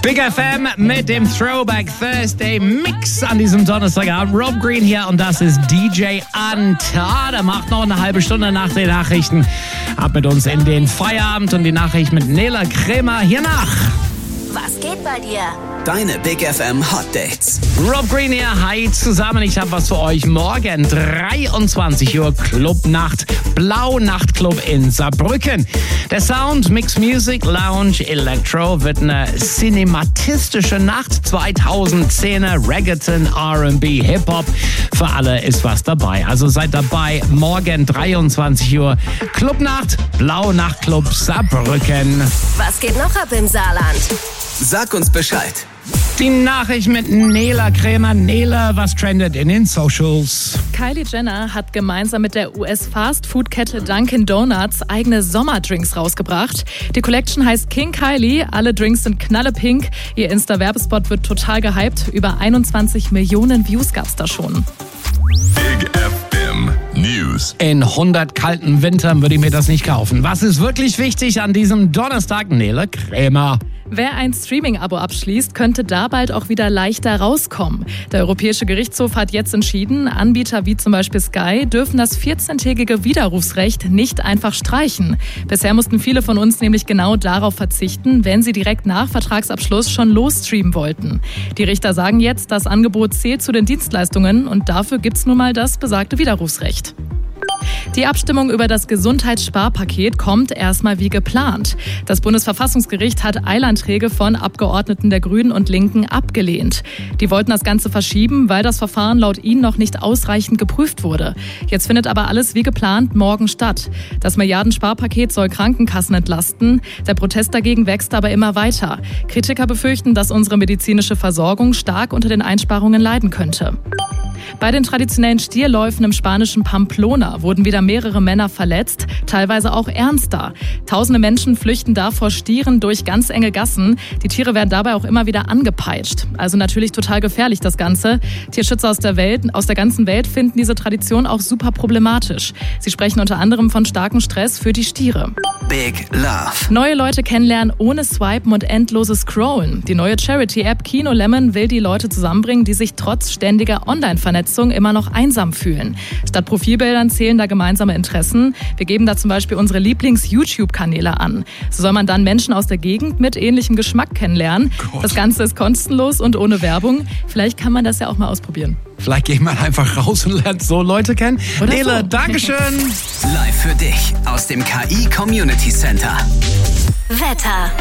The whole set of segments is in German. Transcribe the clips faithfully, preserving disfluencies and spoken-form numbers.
Big F M mit dem Throwback Thursday Mix an diesem Donnerstagabend. Rob Green hier und das ist D J Antar. Der macht noch eine halbe Stunde nach den Nachrichten. Ab mit uns in den Feierabend und die Nachricht mit Nela Kremer hier nach. Was geht bei dir? Deine Big F M Hot Dates. Rob Green hier, hi zusammen. Ich habe was für euch. Morgen dreiundzwanzig Uhr Clubnacht, Blau Nachtclub in Saarbrücken. Der Sound, Mix Music, Lounge, Electro wird eine cinematistische Nacht. zweitausendzehner Reggaeton, R and B, Hip-Hop. Für alle ist was dabei. Also seid dabei. Morgen dreiundzwanzig Uhr Clubnacht, Blau Nachtclub Saarbrücken. Was geht noch ab im Saarland? Sag uns Bescheid. Die Nachricht mit Nela Kremer. Nela, was trendet in den Socials? Kylie Jenner hat gemeinsam mit der U S-Fast-Food-Kette Dunkin' Donuts eigene Sommerdrinks rausgebracht. Die Collection heißt King Kylie. Alle Drinks sind knallepink. Ihr Insta-Werbespot wird total gehypt. Über einundzwanzig Millionen Views gab's da schon. Big F M News. In hundert kalten Wintern würde ich mir das nicht kaufen. Was ist wirklich wichtig an diesem Donnerstag? Nela Kremer. Wer ein Streaming-Abo abschließt, könnte da bald auch wieder leichter rauskommen. Der Europäische Gerichtshof hat jetzt entschieden, Anbieter wie zum Beispiel Sky dürfen das vierzehntägige Widerrufsrecht nicht einfach streichen. Bisher mussten viele von uns nämlich genau darauf verzichten, wenn sie direkt nach Vertragsabschluss schon losstreamen wollten. Die Richter sagen jetzt, das Angebot zählt zu den Dienstleistungen und dafür gibt's nun mal das besagte Widerrufsrecht. Die Abstimmung über das Gesundheitssparpaket kommt erstmal wie geplant. Das Bundesverfassungsgericht hat Eilanträge von Abgeordneten der Grünen und Linken abgelehnt. Die wollten das Ganze verschieben, weil das Verfahren laut ihnen noch nicht ausreichend geprüft wurde. Jetzt findet aber alles wie geplant morgen statt. Das Milliardensparpaket soll Krankenkassen entlasten. Der Protest dagegen wächst aber immer weiter. Kritiker befürchten, dass unsere medizinische Versorgung stark unter den Einsparungen leiden könnte. Bei den traditionellen Stierläufen im spanischen Pamplona wurden wieder mehrere Männer verletzt, teilweise auch ernster. Tausende Menschen flüchten da vor Stieren durch ganz enge Gassen. Die Tiere werden dabei auch immer wieder angepeitscht. Also natürlich total gefährlich das Ganze. Tierschützer aus der Welt, aus der ganzen Welt finden diese Tradition auch super problematisch. Sie sprechen unter anderem von starkem Stress für die Stiere. Big Love. Neue Leute kennenlernen ohne Swipen und endloses Scrollen. Die neue Charity-App Kino Lemon will die Leute zusammenbringen, die sich trotz ständiger Online-Vernetzung immer noch einsam fühlen. Statt Profilbildern zählen da gemeinsame Interessen. Wir geben da zum Beispiel unsere Lieblings-YouTube-Kanäle an. So soll man dann Menschen aus der Gegend mit ähnlichem Geschmack kennenlernen. Gott. Das Ganze ist kostenlos und ohne Werbung. Vielleicht kann man das ja auch mal ausprobieren. Vielleicht geht man einfach raus und lernt so Leute kennen. Oder Nela, so. Dankeschön. Live für dich aus dem K I Community Center. Wetter.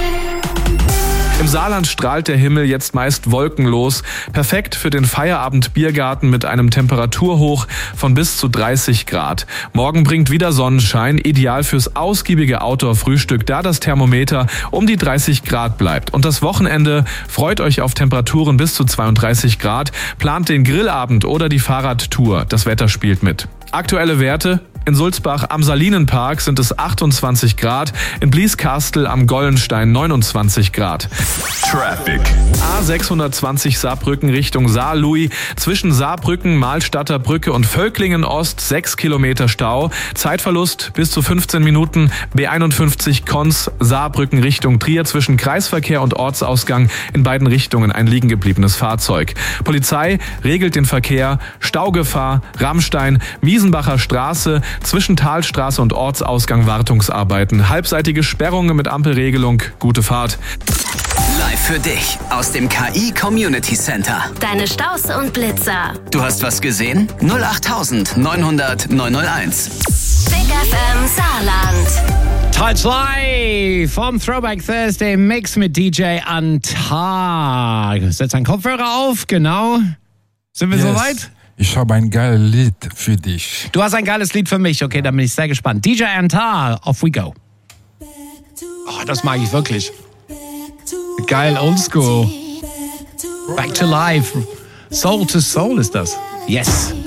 Im Saarland strahlt der Himmel jetzt meist wolkenlos. Perfekt für den Feierabend-Biergarten mit einem Temperaturhoch von bis zu dreißig Grad. Morgen bringt wieder Sonnenschein, ideal fürs ausgiebige Outdoor-Frühstück, da das Thermometer um die dreißig Grad bleibt. Und das Wochenende freut euch auf Temperaturen bis zu zweiunddreißig Grad. Plant den Grillabend oder die Fahrradtour. Das Wetter spielt mit. Aktuelle Werte: in Sulzbach am Salinenpark sind es achtundzwanzig Grad, in Blieskastel am Gollenstein neunundzwanzig Grad. Traffic. A sechshundertzwanzig Saarbrücken Richtung Saarlouis, zwischen Saarbrücken, Mahlstadter Brücke und Völklingen Ost sechs Kilometer Stau, Zeitverlust bis zu fünfzehn Minuten. B einundfünfzig Konz Saarbrücken Richtung Trier, zwischen Kreisverkehr und Ortsausgang in beiden Richtungen ein liegen gebliebenes Fahrzeug. Polizei regelt den Verkehr, Staugefahr, Rammstein, Miesenbacher Straße, zwischen Talstraße und Ortsausgang Wartungsarbeiten. Halbseitige Sperrungen mit Ampelregelung. Gute Fahrt. Live für dich aus dem K I Community Center. Deine Staus und Blitzer. Du hast was gesehen? null acht neunhundert neunhunderteins. Big F M Saarland. Teil zwei vom Throwback Thursday Mix mit D J Antar. Setz deinen Kopfhörer auf, genau. Sind wir Yes. soweit? Ich habe ein geiles Lied für dich. Du hast ein geiles Lied für mich. Okay, dann bin ich sehr gespannt. D J Antar, off we go. Oh, das mag ich wirklich. Geil, oldschool. Back to life. Soul to soul ist das. Yes.